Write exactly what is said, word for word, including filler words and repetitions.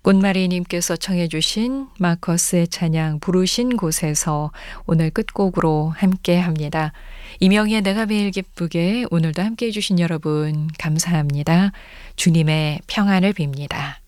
꽃마리님께서 청해 주신 마커스의 찬양 부르신 곳에서 오늘 끝곡으로 함께합니다. 이명희의 내가 매일 기쁘게 오늘도 함께해 주신 여러분 감사합니다. 주님의 평안을 빕니다.